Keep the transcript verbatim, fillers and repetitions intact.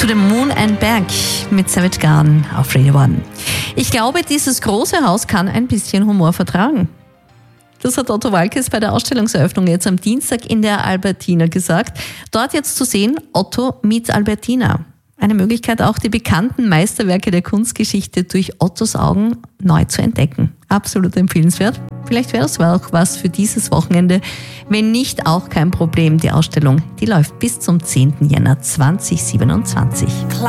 to the Moon and Back mit Savage Garden auf Radio One. Ich glaube, dieses große Haus kann ein bisschen Humor vertragen. Das hat Otto Waalkes bei der Ausstellungseröffnung jetzt am Dienstag in der Albertina gesagt. Dort jetzt zu sehen, Otto meets Albertina. Eine Möglichkeit auch, die bekannten Meisterwerke der Kunstgeschichte durch Ottos Augen neu zu entdecken. Absolut empfehlenswert. Vielleicht wäre das auch was für dieses Wochenende. Wenn nicht, auch kein Problem. Die Ausstellung, die läuft bis zum zehnten Jänner zweitausendsiebenundzwanzig.